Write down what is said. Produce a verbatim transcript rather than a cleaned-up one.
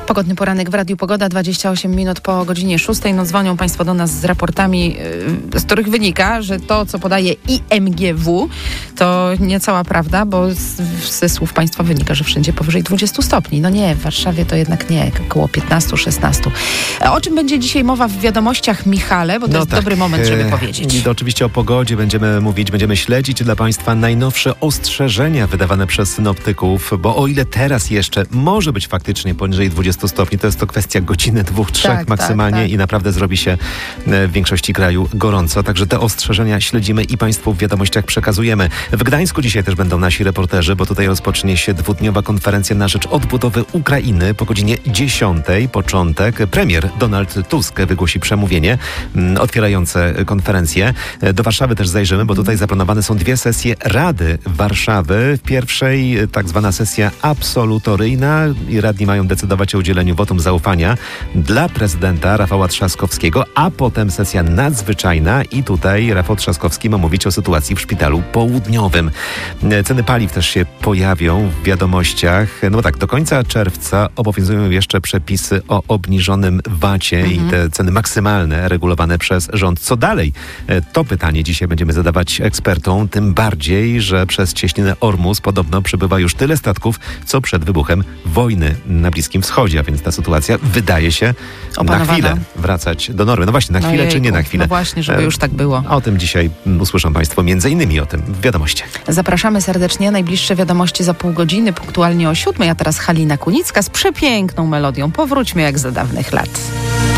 Pogodny poranek w Radiu Pogoda, dwadzieścia osiem minut po godzinie szóstej. No dzwonią Państwo do nas z raportami, z których wynika, że to, co podaje I M G W, to nie cała prawda, bo z, ze słów Państwa wynika, że wszędzie powyżej dwudziestu stopni. No nie, w Warszawie to jednak nie, około piętnastu szesnastu. O czym będzie dzisiaj mowa w wiadomościach, Michale? Bo to no jest tak. dobry moment, żeby e, powiedzieć. I to oczywiście o pogodzie będziemy mówić, będziemy śledzić dla Państwa najnowsze ostrzeżenia wydawane przez synoptyków, bo o ile teraz jeszcze może być faktycznie poniżej dwudziestu stopni, to jest to kwestia godziny, dwóch, trzech tak, maksymalnie tak, tak. i naprawdę zrobi się w większości kraju gorąco. Także te ostrzeżenia śledzimy i Państwu w wiadomościach przekazujemy. W Gdańsku dzisiaj też będą nasi reporterzy, bo tutaj rozpocznie się dwudniowa konferencja na rzecz odbudowy Ukrainy. Po godzinie dziesiątej początek. Premier Donald Tusk wygłosi przemówienie otwierające konferencję. Do Warszawy też zajrzymy, bo tutaj zaplanowane są dwie sesje Rady Warszawy. W pierwszej tak zwana sesja absolutoryjna i radni mają decydować o udzieleniu wotum zaufania dla prezydenta Rafała Trzaskowskiego, a potem sesja nadzwyczajna i tutaj Rafał Trzaskowski ma mówić o sytuacji w szpitalu południowym. Ceny paliw też się pojawią w wiadomościach. No tak, do końca czerwca obowiązują jeszcze przepisy o obniżonym vacie mhm. i te ceny maksymalne regulowane przez rząd. Co dalej? To pytanie dzisiaj będziemy zadawać ekspertom, tym bardziej, że przez cieśninę Ormus podobno przybywa już tyle statków, co przed wybuchem wojny na Bliskim Wschodzie, a więc ta sytuacja wydaje się opanowana. Na chwilę wracać do normy. No właśnie, na chwilę Ojejku, czy nie na chwilę? No właśnie, żeby już tak było. O tym dzisiaj usłyszą Państwo między innymi o tym w wiadomościach. Zapraszamy serdecznie. Najbliższe wiadomości za pół godziny, punktualnie o siódmej, a teraz Halina Kunicka z przepiękną melodią. Powróćmy jak za dawnych lat.